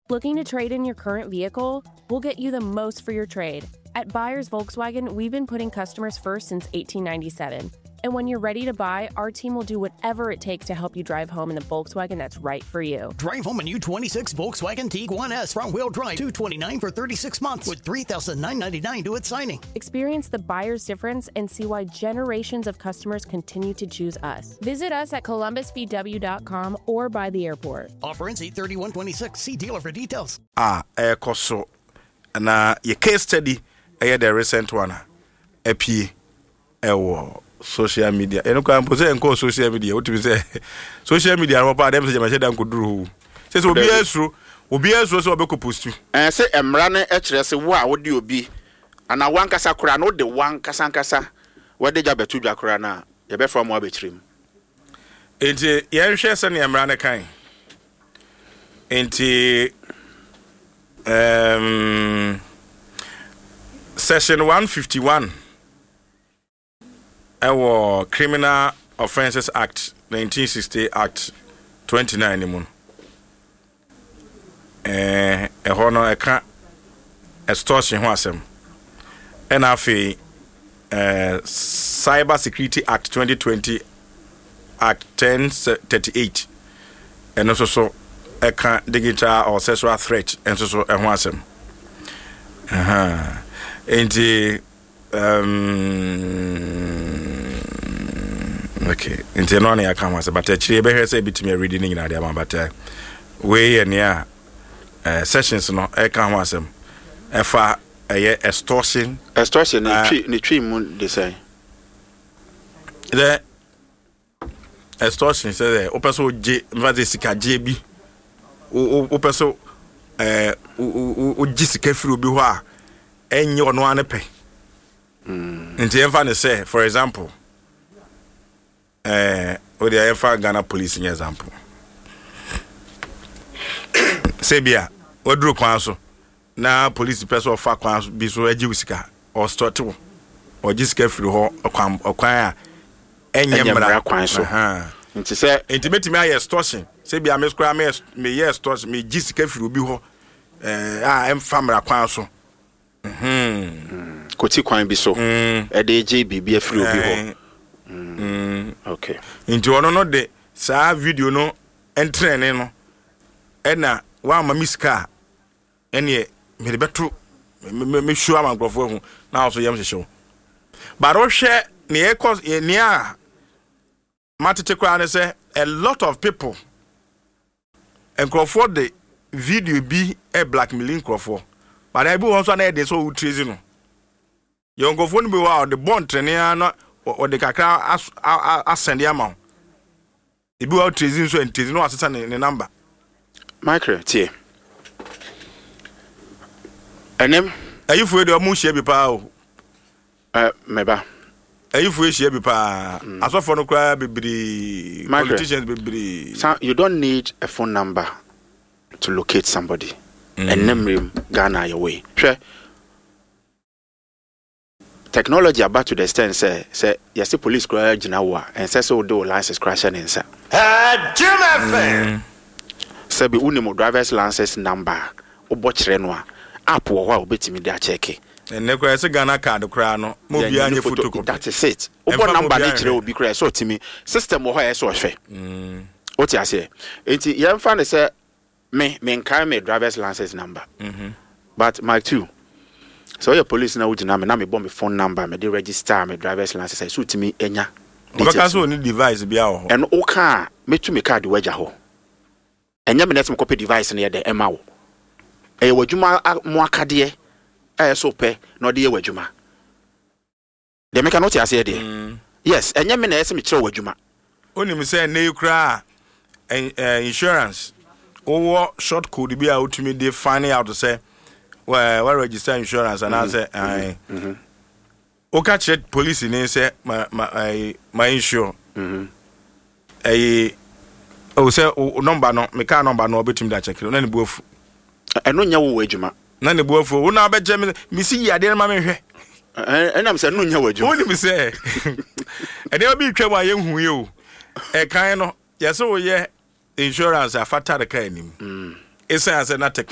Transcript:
Looking to trade in your current vehicle? We'll get you the most for your trade. At Buyers Volkswagen, we've been putting customers first since 1897. And when you're ready to buy, our team will do whatever it takes to help you drive home in the Volkswagen that's right for you. Drive home a new 26 Volkswagen Tiguan S front-wheel drive, $229 for 36 months with $3,999 to its signing. Experience the buyer's difference and see why generations of customers continue to choose us. Visit us at columbusvw.com or by the airport. Offer ends 8/31/26. See dealer for details. Koso. Na your case study, the recent one. Epi, social media. You know, I'm saying social media. What you say? Social media. I'm about them. Say my share could do. Says obi esru so obeko post you. Say emrane echere say wo a wo de obi. Ana wan kasa kura no de wan kasa. Wo de jabetu dwa kura na ye be from wo abechirim. Enti ye hwe se ne emrane kan. Enti Section 151 our Criminal Offences Act 1960 Act 29 mun hono eka extortion ho asem and afi Cyber Security Act 2020 Act 1038 and also eka digital or sexual threat and so ho asem enti okay enti no na ya kan wase but actually be here say bitimi reading na dey but we near sessions no e kan ho asem e fa extortion ni twi mu dey say the extortion say the opeso je mva sika je bi opeso o jisika firi obi ho a enye ono ane pe nti emfa ne say for example o de emfa Ghana police in example sebia oduru kwan so na police person of fa kwan so bi so aji usika or start or jisika firi ho okwan a enye mra kwan so nti say nti metimi aye extortion sebia me skra me yes extortion me jisika firi obi ho emfa mra kwan so koti kwan bi so e de je bibia firi obi ho okay nti ono no de sa video no entrene no ena wa ma miska ene me de beto me show am grofo hu na also yam hyehyw but o hwe ne e cause ne a matete kwa ne say a lot of people and grofo de video bi e blackmailing grofo but I be won so na e de so treason no yon grofo no be wa the bond trene na o de kakra asend amount e be wa treason so treason no asesa ne number micro tie enem ayifu de o mu hye bi pa o meba ayifu hye bi pa asofo no kra bibiri politicians bibiri you don't need a phone number to locate somebody enemrim Ghana your way hwe technology about to the extent say yes the police cry gina wa and say so do license crash and inside Jim FM say be unimo driver's license number obo kire no app wo ho obetimi dey check and ne cry say Ghana card cry no mo bia anye photocopy that is it obo number dey kire obi cry so timi system wo ho yes so hwe what you say enti yem fa ne say me nkan me driver's license number but my two so your police na ugina me na me bomb me phone number me dey register me driver's license so timi enya because so ni device bia ho and o ka me tu me card waja ho enya me net me copy device na ye dey ema wo e wadwuma mo akade so pe na ode ye wadwuma de me cannot say dey yes enya me na yesi me kire wadwuma oni me say na yukra insurance or short code be out to me they finding out to say where register insurance and I say okay check police in say my insure o say number no me car number no betim da check na ne buofu eno nya wo adwuma na ne buofu wo na beje me si ya de ma me hwe enam say no nya wo adwuma oni me say e dey obi twam aye hu ye o e kan no yes wo ye insurance afata de kan nim esa say na